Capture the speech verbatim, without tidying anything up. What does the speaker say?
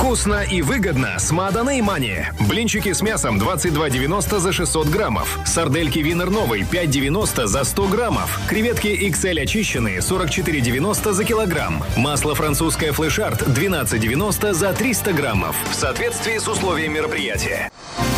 Вкусно и выгодно с Маадана Мани. Блинчики с мясом двадцать два девяносто за шестьсот граммов. Сардельки Винер Новый пять девяносто за сто граммов. Креветки икс эль очищенные сорок четыре девяносто за килограмм. Масло французское Флэш Арт двенадцать девяносто за триста граммов. В соответствии с условиями мероприятия.